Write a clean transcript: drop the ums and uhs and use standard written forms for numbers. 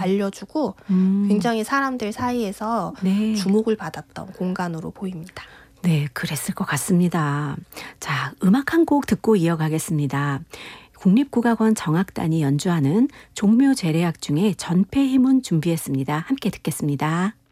알려주고 굉장히 사람들 사이에서 네. 주목을 받았던 공간으로 보입니다. 네, 그랬을 것 같습니다. 자, 음악 한 곡 듣고 이어가겠습니다. 국립국악원 정악단이 연주하는 종묘 제례악 중에 전폐희문 준비했습니다. 함께 듣겠습니다.